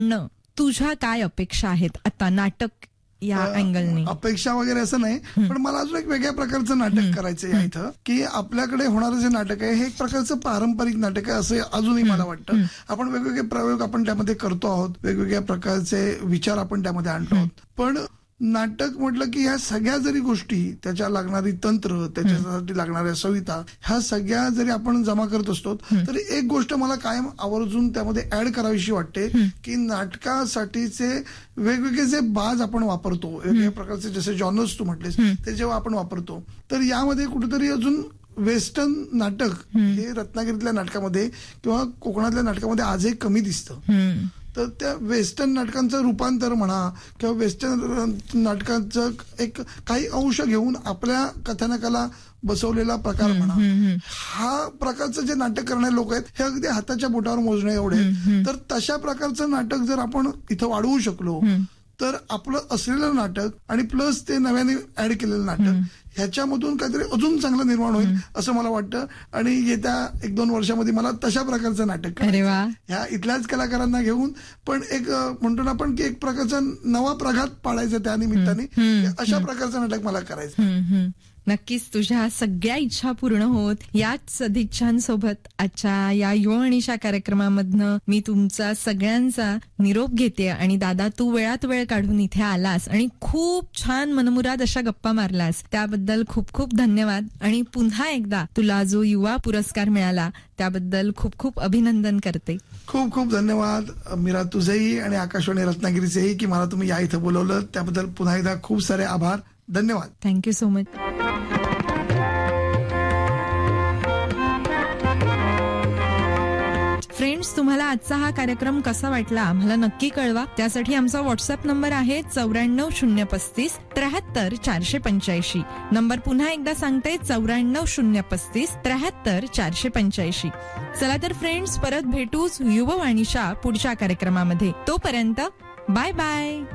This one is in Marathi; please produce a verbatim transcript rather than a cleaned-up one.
न तुझ्या काय अपेक्षा आहेत आता नाटक या अँगलने? अपेक्षा वगैरे असं नाही, पण मला अजून एक वेगळ्या प्रकारचं नाटक करायचं आहे इथं, की आपल्याकडे होणारं जे नाटक आहे हे एक प्रकारचं पारंपरिक नाटक आहे असं अजूनही मला वाटतं. आपण वेगवेगळे प्रयोग आपण त्यामध्ये करतो आहोत, वेगवेगळ्या प्रकारचे विचार आपण त्यामध्ये आणतो आहोत, पण नाटक म्हटलं की ह्या सगळ्या जरी गोष्टी, त्याच्या लागणारी तंत्र, त्याच्यासाठी लागणाऱ्या सविता, ह्या सगळ्या जरी आपण जमा करत असतो तरी एक गोष्ट मला कायम आवर्जून त्यामध्ये ऍड करावीशी वाटते, की नाटकासाठीचे वेगवेगळे जे बाज आपण वापरतो, वेगवेगळ्या प्रकारचे जसे जॉनर्स तू म्हटलेस ते जेव्हा आपण वापरतो, तर यामध्ये कुठेतरी अजून वेस्टर्न नाटक हे रत्नागिरीतल्या नाटकामध्ये किंवा कोकणातल्या नाटकामध्ये आजही कमी दिसतं. तर त्या वेस्टर्न नाटकांचं रूपांतर म्हणा किंवा वेस्टर्न नाटकांचं एक काही अंश घेऊन आपल्या कथानकाला बसवलेला प्रकार म्हणा, हा प्रकारचं जे नाटक करणारे लोक आहेत हे अगदी हाताच्या बोटावर मोजणे एवढे. तर तशा प्रकारचं नाटक जर आपण इथं वाढवू शकलो तर आपलं असलेलं नाटक आणि प्लस ते नव्याने ऍड केलेलं नाटक ह्याच्यामधून काहीतरी अजून चांगलं निर्माण होईल असं मला वाटतं. आणि येत्या एक दोन वर्षामध्ये मला तशा प्रकारचं नाटक करायचं, ह्या इथल्याच कलाकारांना घेऊन, पण एक म्हणतो ना आपण की एक प्रकारचा नवा प्रघात पाडायचा त्या निमित्ताने, अशा प्रकारचं नाटक मला करायचं. नक्कीच तुझ्या सगळ्या इच्छा पूर्ण होत याच सदिच्छांसोबत आजच्या या युवनिशा कार्यक्रमामधनं मी तुमचा सगळ्यांचा निरोप घेते. आणि दादा, तू वेळात वेळ काढून इथे आलास आणि खूप छान मनमुराद अशा गप्पा मारलास, त्याबद्दल खूप खूप धन्यवाद. आणि पुन्हा एकदा तुला जो युवा पुरस्कार मिळाला त्याबद्दल खूप खूप अभिनंदन करते. खूप खूप धन्यवाद मीरा, तुझेही आणि आकाशवाणी रत्नागिरीचेही, की मला तुम्ही या इथं बोलवलं त्याबद्दल पुन्हा एकदा खूप सारे आभार. धन्यवाद. Thank you so much. फ्रेंड्स, तुम्हाला आजचा हा कार्यक्रम कसा वाटला आम्हाला नक्की कळवा. त्यासाठी आमचा व्हॉट्सअप नंबर आहे चौऱ्याण्णव शून्य पस्तीस त्र्याहत्तर चारशे पंच्याऐंशी. नंबर पुन्हा एकदा सांगते, चौऱ्याण्णव शून्य पस्तीस त्र्याहत्तर चारशे पंच्याऐंशी. चला तर फ्रेंड्स, परत भेटूच युववाणीच्या पुढच्या कार्यक्रमामध्ये. तोपर्यंत बाय बाय.